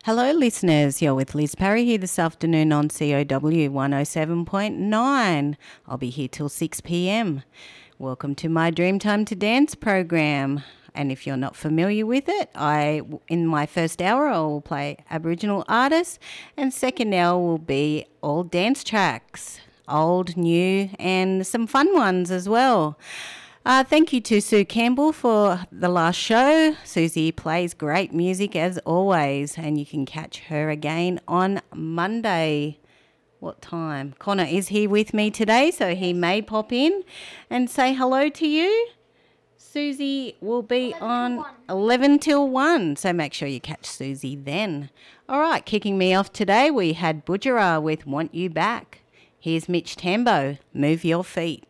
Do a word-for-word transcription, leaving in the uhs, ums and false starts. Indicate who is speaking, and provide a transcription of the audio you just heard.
Speaker 1: Hello, listeners. You're with Liz Parry here this afternoon on C O W one oh seven point nine. I'll be here till six p.m. Welcome to my Dreamtime to Dance program. And if you're not familiar with it, I in my first hour I will play Aboriginal artists, and second hour will be all dance tracks, old, new, and some fun ones as well. Uh, thank you to Sue Campbell for the last show. Susie plays great music as always, and you can catch her again on Monday. What time? Connor is here with me today, so he may pop in and say hello to you. Susie will be on eleven till one, so make sure you catch Susie then. All right, kicking me off today, we had Budjerah with Want You Back. Here's Mitch Tambo, Move Your Feet.